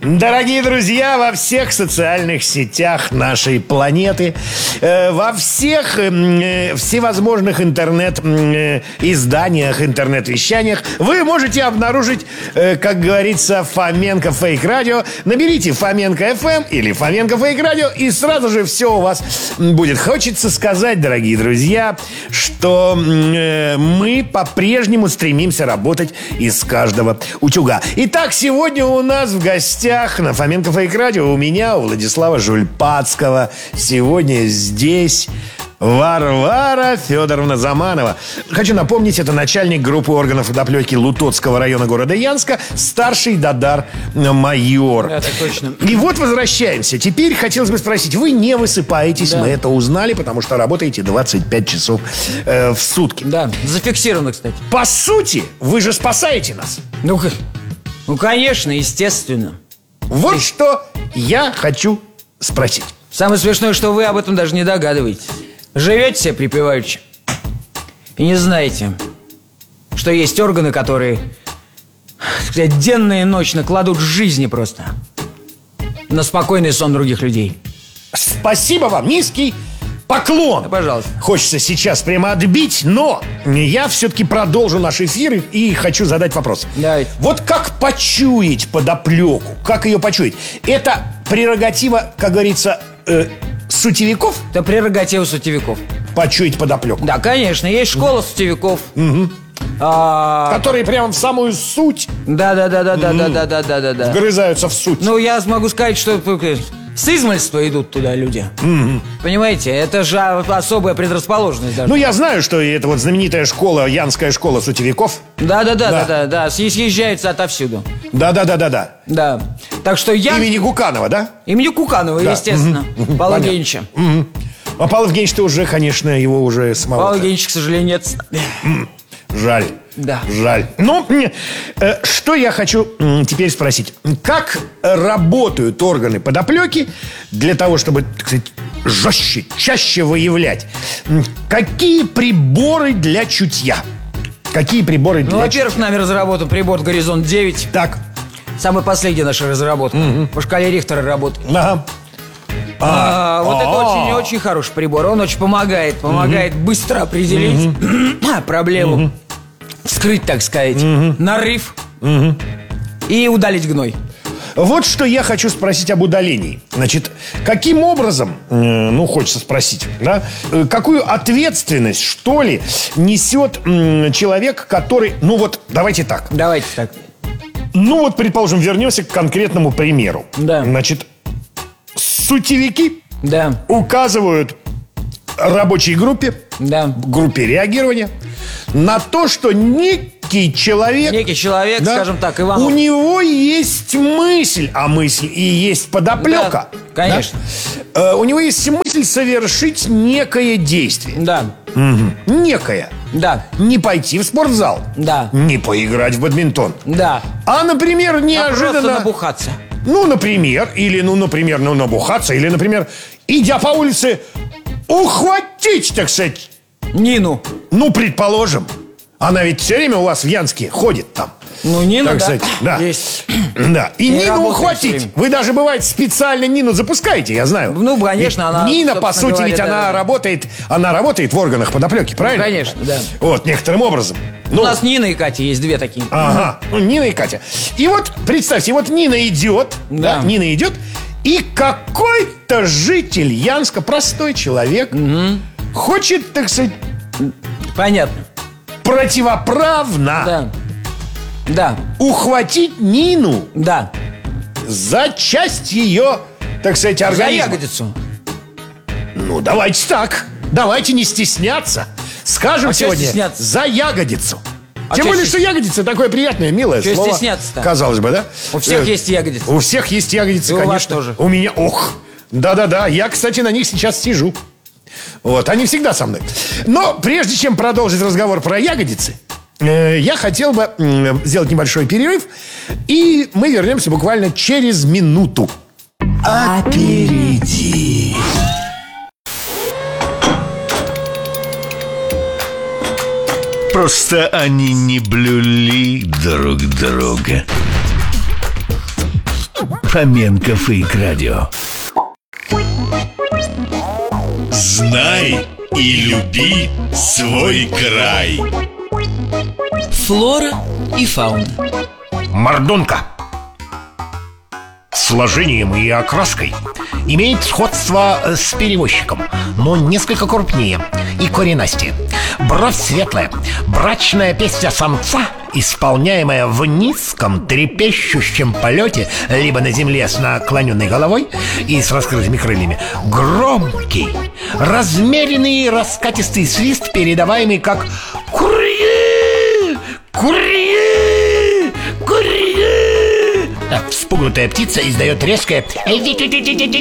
Дорогие друзья, во всех социальных сетях нашей планеты, во всех всевозможных интернет-изданиях, интернет-вещаниях вы можете обнаружить, как говорится, Фоменко Фейк Радио. Наберите Фоменко ФМ или Фоменко Фейк Радио, и сразу же все у вас будет. Хочется сказать, дорогие друзья, что мы по-прежнему стремимся работать из каждого утюга. Итак, сегодня у нас в гостях на Фоменко Фейк Радио у меня, у Владислава Жульпацкого, сегодня здесь Варвара Федоровна Заманова. Хочу напомнить, это начальник группы органов водоплеки Лутоцкого района города Янска, старший Дадар-майор. Это точно. И вот возвращаемся. Теперь хотелось бы спросить, вы не высыпаетесь, да. Мы это узнали, потому что работаете 25 часов в сутки. Да, зафиксировано, кстати. По сути, вы же спасаете нас. Ну, конечно, естественно. Вот что я хочу спросить. Самое смешное, что вы об этом даже не догадываетесь. Живете себе припеваючи и не знаете, что есть органы, которые, так сказать, денно и ночно кладут жизни просто на спокойный сон других людей. Спасибо вам, низкий поклон. Да, пожалуйста. Хочется сейчас прямо отбить, но я все-таки продолжу наш эфир и хочу задать вопрос. Давайте. Вот как почуять подоплеку? Как ее почуять? Это прерогатива, как говорится, сутевиков? Это прерогатива сутевиков. Почуять подоплеку? Да, конечно, есть школа сутевиков. Которые прямо в самую суть. Да. Вгрызаются в суть. Ну, я могу сказать, что с измальства идут туда люди. Понимаете, это же особая предрасположенность даже. Ну, я знаю, что это вот знаменитая школа, Янская школа сутевиков. Да, съезжается отовсюду. Да. Да. Так что я... Имени Гуканова, да? Имени Куканова, да. Естественно. Павла Евгеньевича. А Павел Евгеньевич-то уже, конечно, его уже самого. Павел Евгеньевич, к сожалению, нет. Жаль. Да. Жаль. Ну, что я хочу теперь спросить. Как работают органы подоплеки для того, чтобы, так сказать, жестче, чаще выявлять? Какие приборы для чутья? Какие приборы для чутья? Во-первых, нами разработан прибор «Горизонт-9». Так. Самая последняя наша разработка. По шкале Рихтера работает. Ага. Вот это очень-очень хороший прибор. Он очень помогает быстро определить проблему, вскрыть, так сказать, нарыв и удалить гной. Вот что я хочу спросить об удалении. Значит, каким образом, хочется спросить, да, какую ответственность, что ли, несет человек, который, давайте так. Давайте так. Предположим, вернемся к конкретному примеру. Да. Значит, сутевики да. указывают рабочей группе, да. группе реагирования, на то, что некий человек, да, скажем так, Иванов, у него есть мысль, а мысль и есть подоплека. Да, конечно. Да? У него есть мысль совершить некое действие. Да. Некое. Да. Не пойти в спортзал. Да. Не поиграть в бадминтон. Да. А, например, неожиданно... просто набухаться. Например, набухаться. Или, например, идя по улице, ухватить, так сказать, Нину. Предположим. Она ведь все время у вас в Янске ходит там. Нина, так да. сказать, да. Есть. Да. И Нину ухватить. Вы даже, бывает, специально Нину запускаете, я знаю. Конечно, она... Нина, по сути, ведь она работает в органах подоплеки, правильно? Конечно, да. Вот, некоторым образом. У нас Нина и Катя есть, две такие. Ага, Нина и Катя. И вот, представьте, вот Нина идет, Нина идет, и какой-то житель Янска, простой человек, хочет, так сказать... Понятно. Противоправно ухватить Нину за часть ее, так сказать, организма. За ягодицу. Давайте так. Давайте не стесняться. Скажем сегодня за ягодицу. Тем более, что ягодица такое приятное, милое слово. Чего стесняться-то? Казалось бы, да? У всех есть ягодицы. У всех есть ягодицы, конечно. У вас тоже. У меня, да. Я, кстати, на них сейчас сижу. Вот, они всегда со мной. Но прежде чем продолжить разговор про ягодицы, я хотел бы сделать небольшой перерыв. И мы вернемся буквально через минуту. Аперитив. Просто они не блюли друг друга. Фоменко Фейк Радио. Знай и люби свой край. Флора и фауна. Мордунка сложением и окраской имеет сходство с перевозчиком, но несколько крупнее и коренастее. Бровь светлая, брачная песня самца, исполняемая в низком трепещущем полете, либо на земле с наклоненной головой и с раскрытыми крыльями. Громкий, размеренный раскатистый свист, передаваемый как «Курье! Курье! Курье!». Вспугнутая птица издает резкое